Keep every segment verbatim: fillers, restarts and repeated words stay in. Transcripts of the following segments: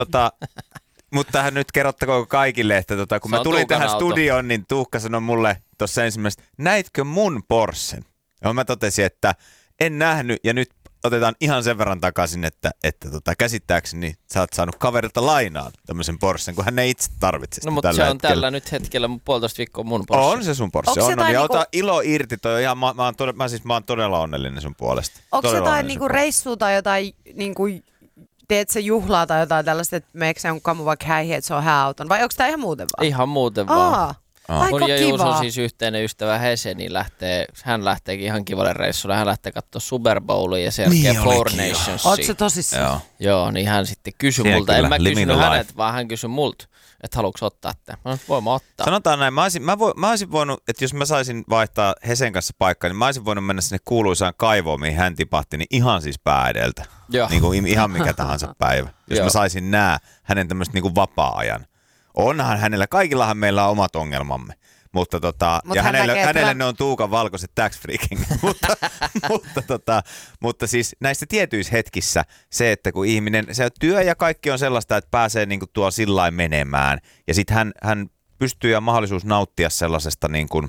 tota, mutta tähän nyt kerrottakoon kaikille, että tota, kun Se mä tulin Tuukan tähän auto. studioon, niin Tuukka sanoi mulle tuossa ensimmäistä, näitkö mun Porschen? Ja mä totesin, että en nähnyt ja nyt otetaan ihan sen verran takaisin, että, että tota, käsittääkseni sä oot saanut kaverilta lainaan tämmöisen Porschen, kun hän ei itse tarvitse sitä No mutta tällä se on hetkellä. tällä nyt hetkellä mun puolitoista viikkoa mun Porsche. On se sun Porsche, Onks on, jotain on. Ja niinku- ota ilo irti, toi ihan, mä, mä, oon todella, mä, siis, mä oon todella onnellinen sun puolesta. Onko Todella jotain onnellinen niinku sun puolesta. reissua tai jotain, niinku, teet sä juhlaa tai jotain tällaista, että meneekö se kamu vaikka häihin, että se on hääauton? Vai onko tää ihan muuten vaan? Ihan muuten vaan. Aa, Aa. aika Mun ja Juuson kivaa. siis yhteinen ystävä Hese, niin lähtee, hän lähteekin ihan kivalle reissulle. Hän lähtee katsoa Super Bowlia ja sen Niin jälkeen Four olikin, joo. Nationsia. Oot sä tosissaan? Joo. Joo, niin hän sitten kysyi Siellä multa. kyllä, En mä living kysynyt the life. hänet, vaan hän kysyi multa, että haluatko ottaa tämän. Mä sanoin, että voin mä ottaa. Sanotaan näin, mä olisin, mä, vo, mä olisin voinut, että jos mä saisin vaihtaa Hesen kanssa paikkaa, niin mä olisin voinut mennä sinne kuuluisaan kaivoon, mihin hän tipahti, niin ihan siis pää edeltä. Joo. Niin kuin ihan mikä tahansa päivä. Jos Joo. mä saisin nää hänen tämmöistä niin kuin vapaa-ajan. Onhan hänellä, kaikillahan meillä on omat ongelmamme. Mutta tota, Mut ja hän hänelle, näkee, että hänelle hän- ne on Tuukan valkoiset tax freaking. mutta, mutta, tota, mutta siis näissä tietyissä hetkissä se, että kun ihminen, se työ ja kaikki on sellaista, että pääsee niinku tuo sillain menemään. Ja sitten hän, hän pystyy ja mahdollisuus nauttia sellaisesta niin kuin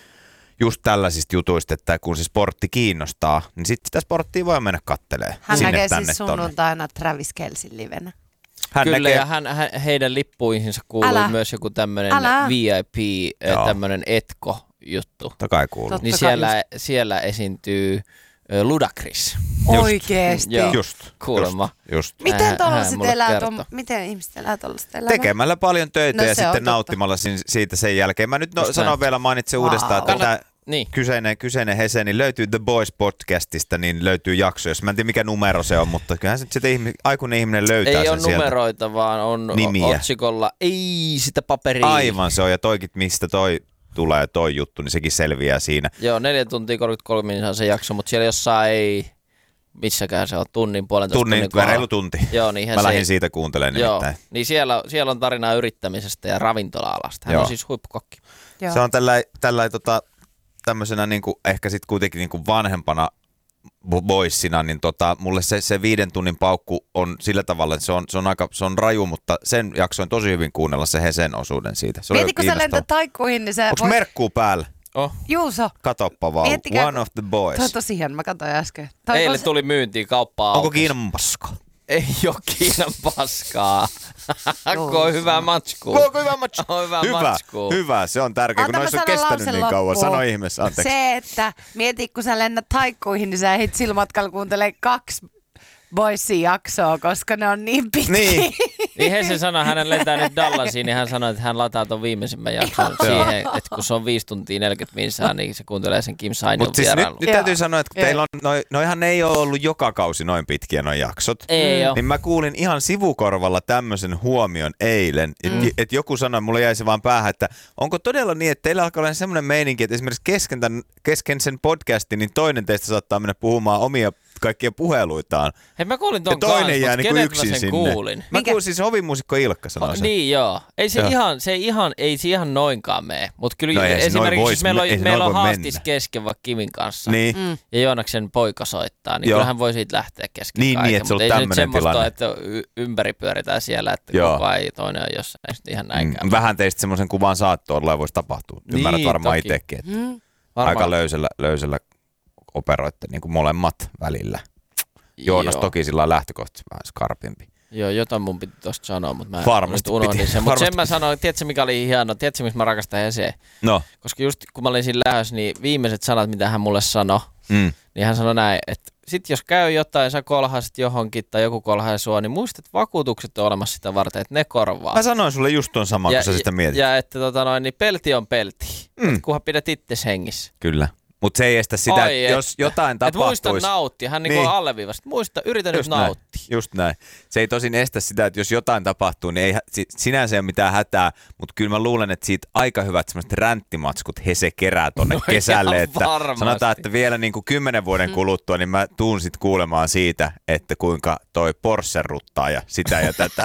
just tällaisista jutuista, että kun se sportti kiinnostaa, niin sitten sitä sporttia voi mennä kattelee Hän sinne näkee tänne siis tonne. sunnuntaina Travis Kelsin livenä. Hän Kyllä, näkee, ja hän, hän, heidän lippuihinsa kuului Älä. myös joku tämmöinen Älä. V I P, äh, Joo. tämmöinen etko-juttu. totta kai kuuluu. Totta Niin kai siellä, siellä esiintyy ö, Ludacris. Oikeesti. Joo. Just, Kuulemma. just, just. Miten Hän- tollaset hän mulle elää, kertoi. tom, miten ihmiset elää tollaset elämää? Tekemällä paljon töitä No ja se on sitten totta. nauttimalla sin- siitä sen jälkeen. Mä nyt no, Just sanon näin. vielä, mainitsen Wow. uudestaan, että Kannat- tämä Niin. kyseinen, kyseinen Hese, niin löytyy The Boys podcastista, niin löytyy jakso, jos mä en tiedä mikä numero se on, mutta kyllähän se sitten ihmi, aikuinen ihminen löytää Ei sen ole sieltä. numeroita, vaan on Nimiä. otsikolla ei sitä paperia. Aivan se on, ja toikin, mistä toi tulee toi juttu, niin sekin selviää siinä. Joo, neljä tuntia kolmekymmentäkolme minuuttia on se jakso, mutta siellä jossain ei, missäkään se on, tunnin, puolentoista Tunnin, tunnin kohdalla. reilu tunti. Joo, niinhän Mä se- lähdin siitä kuuntelemaan Joo, nimittäin. niin siellä, siellä on tarinaa yrittämisestä ja ravintola-alasta. Hän Joo. on siis huippukokki. Joo. Se on tällä, tällä tota, tämmöisenä niinku, ehkä sitten kuitenkin niinku vanhempana bo- boissina, niin tota, mulle se, se viiden tunnin paukku on sillä tavalla, että se on, se on aika se on raju, mutta sen jaksoin tosi hyvin kuunnella se Hesen osuuden siitä. Se oli Mieti, kun sä kiinnostava. lentät taikkuihin, niin sä Onko voit... merkkuu päällä? Oh. Juuso, Katoppa vaan. Miettikää, One of the boys. toi on tosi hieno, mä katsoin äsken. Toi Eilen tosi- tuli myyntiin kauppaa Onko aukesi. Kiinan paska? Ei oo Kiinan paskaa. Joo, Kun on hyvä matsku. Onko hyvä match? On hyvä, Hyvä, matsku. hyvä, se on tärkeä, kun Anna mä noissa on sanon kestänyt lauseen niin kauan. loppuun. Sano ihmeessä, anteeksi. Se, että mieti, kun sä lennät taikkuihin, niin sä ehdit sillä matkalla kuuntelee kaksi boysin jaksoa, koska ne on niin pitkiä. Niin. Niin Hesse sanoi, hänen lentää nyt Dallasiin, niin hän sanoi, että hän lataa ton viimeisimmän jakson siihen, että kun se on viisi tuntia neljäkymmentä minsaa, niin se kuuntelee sen Kim Sainion Mutta siis nyt, vierailun. nyt Joo. täytyy sanoa, että kun Joo. teillä on, noi, noihan ei ole ollut joka kausi noin pitkiä noi jaksot. Ei oo. Niin mä kuulin ihan sivukorvalla tämmöisen huomion eilen, että mm. et joku sanoi, mulle jäi se vaan päähän, että onko todella niin, että teillä alkaa olla semmoinen meininki, että esimerkiksi kesken, tämän, kesken sen podcastin, niin toinen teistä saattaa mennä puhumaan omia kaikkia puheluitaan. Hei, mä kuulin ton Ja toinen kans, jää mut niinku keneltä yksin mä sen sinne. kuulin? Mä Mikä? kuulin siis hovimuusikko Ilkka sanoi Oh, sen. niin joo. Ei se Joo. ihan, se ihan, ei se ihan noinkaan mene. Mutta kyllä No ei se noin esimerkiksi vois jos meillä on, me- ei se meillä noin on voi haastis mennä. kesken vaikka Kimin kanssa. Niin. Mm. Ja Joonaksen poika soittaa, niin Joo. kyllähän voi siitä lähteä kesken Niin, kaiken. niin, että se on Mut ei se nyt tämmönen semmoista, tilanne. että y- ympäri pyöritään siellä, että Joo. koko ajan toinen on jossain. Ei sit ihan näinkään. Mm, vähän teistä semmoisen kuvan saattoa olla voisi tapahtua. Ymmärrät Niin, varmaan toki. itsekin, että Mm. Varmaan- aika löysällä, löysällä operoitte niin kuin molemmat välillä. Joonas Joo. toki sillä lailla lähtökohtaisesti vähän skarpimpi. Joo, jotain mun piti tosta sanoa, mutta mä Varmasti nyt unohdin piti. sen. Mutta sen Varmasti mä sanoin, tiedätkö mikä oli hieno, tiedätkö missä mä rakastan Heseä? No. Koska just kun mä olin siinä lähdössä, niin viimeiset sanat, mitä hän mulle sanoi, Mm. niin hän sanoi näin, että sit jos käy jotain, sä kolhaisit johonkin tai joku kolhaa sua, niin muistat, että vakuutukset on olemassa sitä varten, että ne korvaa. Mä sanoin sulle just tuon saman, kun sä sitä mietit. Ja että tota noin, niin pelti on pelti, Mm. mm. kunhan pidät itses hengissä. Kyllä. Mutta se ei estä sitä, Ai, että jos että- jotain Että muista tapahtuisi. nauttia, hän niin. Niin. niin alleviivasi, muista, yritä nyt Just näin. nauttia. Just näin. Se ei tosin estä sitä, että jos jotain tapahtuu, niin ei hä- si- sinänsä ei ole mitään hätää, mutta kyllä mä luulen, että siitä aika hyvät semmoiset ränttimatskut Hese kerää tonne No kesälle. ihan Että varmasti. sanotaan, että vielä niin kuin kymmenen vuoden kuluttua, niin mä tuun sit kuulemaan siitä, että kuinka toi Porsche ruttaa ja sitä ja tätä.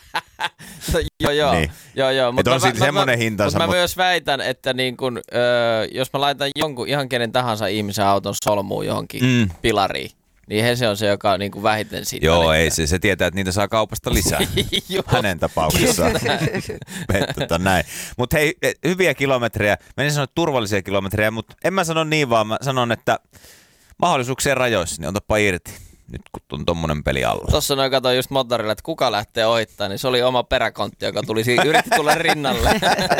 joo, joo. Niin. joo, joo. Et on siitä semmonen hintansa, Mutta mä mut- myös väitän, että niin kun, öö, jos mä laitan jonkun ihan kenen tahansa ihmisen auton solmuun johonkin Mm. mm. pilariin, niin he se on se, joka on niin kuin vähiten siitä Joo, välittää. ei se, se tietää, että niitä saa kaupasta lisää. Joo. Hänen tapauksessaan. tota, näin. Mutta hei, hyviä kilometrejä. Menin sanoa turvallisia kilometrejä, mutta en mä sano niin, vaan mä sanon, että mahdollisuuksien rajoissa, niin otapa irti. Nyt kun on tommonen peli alla. Tuossa noin katsoin just motorilla, että kuka lähtee ohittamaan, niin se oli oma peräkontti, joka tuli, yritti tulla rinnalle.